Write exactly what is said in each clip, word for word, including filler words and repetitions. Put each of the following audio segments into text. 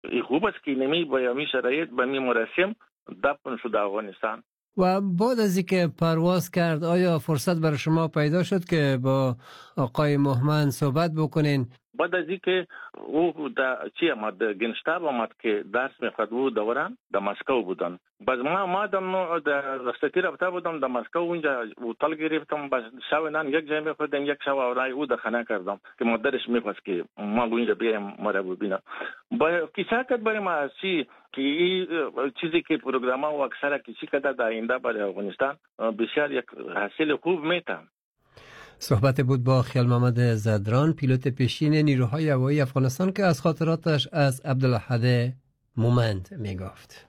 این خوب است که نمی با یمی شرایط به می مراسم دفن شد افغانستان. و بعد از اینکه پرواز کرد آیا فرصت برای شما پیدا شد که با آقای مهمن صحبت بکنین؟ بعد از اینکه او در چی آمد گنشتاب آمد که درس میخواد او دوران در مسکو بودن. باز ما آمدم در راستی رفته بودم در مسکو، اونجا هتل گرفتم، باز شب نان یک جای میخوردم، یک شب اورای او در خانه کردم که مادرش میخواست که ما اونجا بیایم مرا ببینم. با کیسه کرد برای ما چی که این چیزی که پروگرام و اکثر کسی کده در آینده برای افغانستان بسیار یک حاصل خوب میتن. صحبت بود با خیال محمد زدران، پیلوت پیشین نیروهای هوایی افغانستان که از خاطراتش از عبدالاحد مومند میگفت.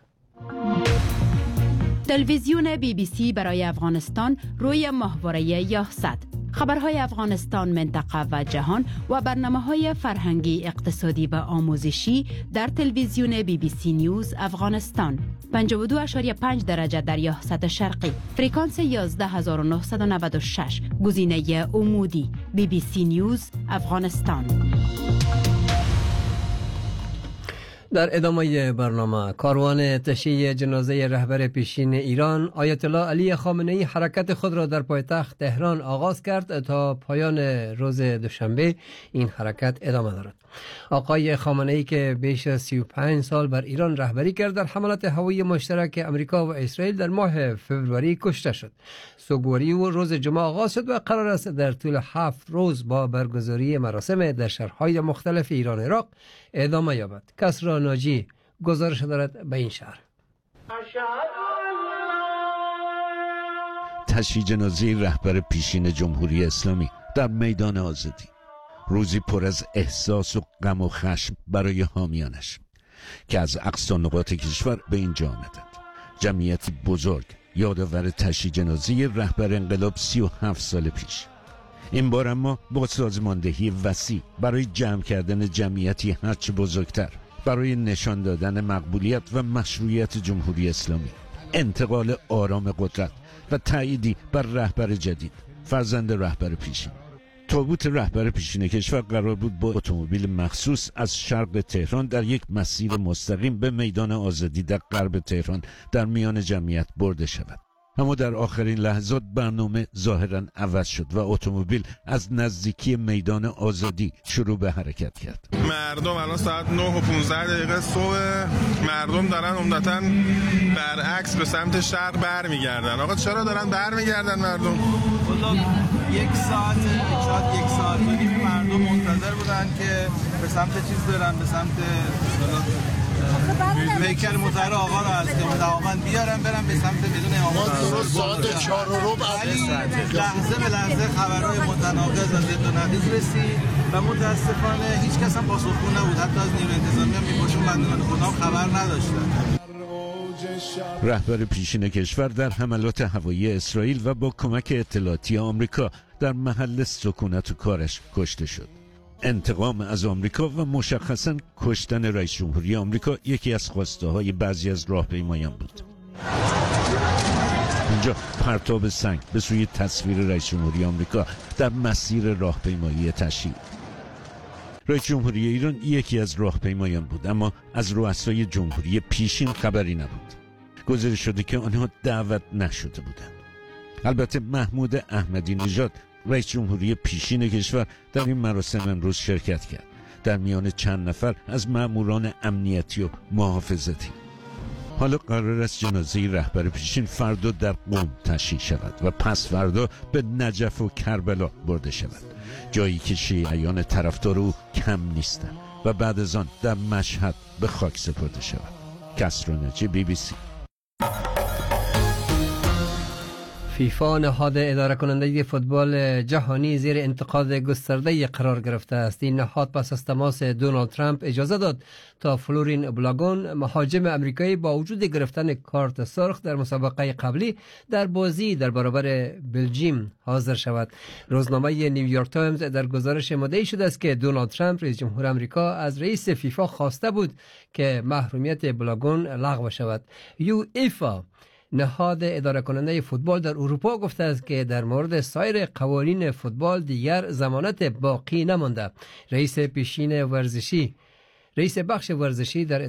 تلویزیون بی بی سی برای افغانستان روی ماهواره یاهصد، خبرهای افغانستان، منطقه و جهان و برنامه‌های فرهنگی، اقتصادی و آموزشی در تلویزیون بی بی سی نیوز افغانستان. پنجاه و دو ممیز پنج درجه در یاهصد شرقی، فرکانس یازده هزار و نهصد و نود و شش، گزینه عمودی. بی بی سی نیوز افغانستان. در ادامه برنامه، کاروان تشییع جنازه رهبر پیشین ایران آیت الله علی خامنه ای حرکت خود را در پایتخت تهران آغاز کرد تا پایان روز دوشنبه این حرکت ادامه دارد. آقای خامنه ای که بیش از سی و پنج سال بر ایران رهبری کرد در حملات هوایی مشترک امریکا و اسرائیل در ماه فوریه کشته شد. سوگواری او روز جمعه آغاز شد و قرار است در طول هفت روز با برگزاری مراسم در شهرهای مختلف ایران و عراق ادامه یابد. کسری ناجی گزارش دارد به این شهر. تشییع جنازه رهبر پیشین جمهوری اسلامی در میدان آزادی، روزی پر از احساس و غم و خشم برای حامیانش که از اقصا نقاط کشور به اینجا آمدند. جمعیتی بزرگ یادآور تشییع جنازه رهبر انقلاب سی و هفت سال پیش. این بار اما با سازماندهی وسیع برای جمع کردن جمعیتی هرچه بزرگتر، برای نشان دادن مقبولیت و مشروعیت جمهوری اسلامی، انتقال آرام قدرت و تأییدی بر رهبر جدید، فرزند رهبر پیشین. تابوت رهبر پیشین کشور قرار بود با اتومبیل مخصوص از شرق تهران در یک مسیر مستقیم به میدان آزادی در غرب تهران در میان جمعیت برده شود. اما در آخرین لحظات برنامه ظاهراً عوض شد و اتومبیل از نزدیکی میدان آزادی شروع به حرکت کرد. مردم الان ساعت نه و پانزده دقیقه صبح، مردم دارن عمدتاً برعکس به سمت شرق برمیگردن. آقا چرا دارن برمیگردن مردم؟ والله یک ساعت یک ساعت یک ساعت و نیم مردم منتظر بودن که به سمت چیز برن، به سمت میکر مطهر آقا را از دامن بیارن برن به سمت میدون امام. درست ساعت چهار و ربع لحظه به لحظه خبرهای متناقض از ضد و نقیض رسید و متاسفانه هیچ کس هم پاسخگو نبود، حتی از نیروی انتظامی هم میپاشون بندگان خدا خبر نداشتن. رهبر پیشین کشور در حملات هوایی اسرائیل و با کمک اطلاعاتی آمریکا در محل سکونت و کارش کشته شد. انتقام از آمریکا و مشخصاً کشتن رئیس جمهوری آمریکا یکی از خواسته های بعضی از راهپیمایان بود. اینجا پرتاب سنگ به سوی تصویر رئیس جمهوری آمریکا در مسیر راهپیمایی تشییع. رئیس جمهوری ایران یکی از راهپیمایان بود، اما از رؤسای جمهوری پیشین خبری نبود. گزارش شده که آنها دعوت نشده بودند. البته محمود احمدی نژاد رئیس جمهوری پیشین کشور در این مراسم امروز شرکت کرد، در میان چند نفر از ماموران امنیتی و محافظتی. حالا قرار است جنازه رهبر پیشین فردا در قم تشییع شود و پس فردا به نجف و کربلا برده شود، جایی که شیعیان طرفدار او کم نیستند و بعد از آن در مشهد به خاک سپرده شود. کسری ناجی، بی بی سی. فیفا نهاد اداره کننده فوتبال جهانی زیر انتقاد گسترده قرار گرفته است. این نهاد پس از تماس دونالد ترامپ اجازه داد تا فلورین بلاگون، مهاجم امریکایی، با وجود گرفتن کارت سرخ در مسابقه قبلی در بازی در برابر بلژیم حاضر شود. روزنامه نیویورک تایمز در گزارش مدعی شده است که دونالد ترامپ رئیس جمهور امریکا از رئیس فیفا خواسته بود که محرومیت بلاگون لغو شود. یو ایفا، نهاد اداره کننده فوتبال در اروپا، گفته است که در مورد سایر قوانین فوتبال دیگر ضمانت باقی نمانده. رئیس پیشین ورزشی رئیس بخش ورزشی در